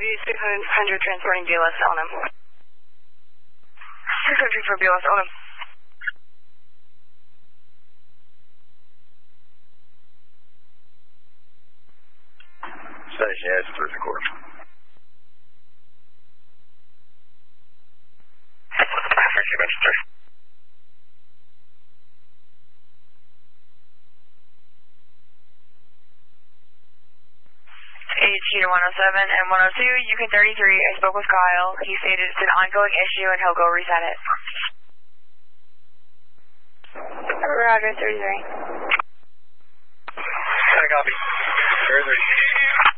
600 transporting BLS, Elnam. 600 for BLS, Elnam. Station S, through the court. AT 107 and 102, Yukon 33, I spoke with Kyle. He stated it's an ongoing issue and he'll go reset it. Roger, 33. Copy. 33.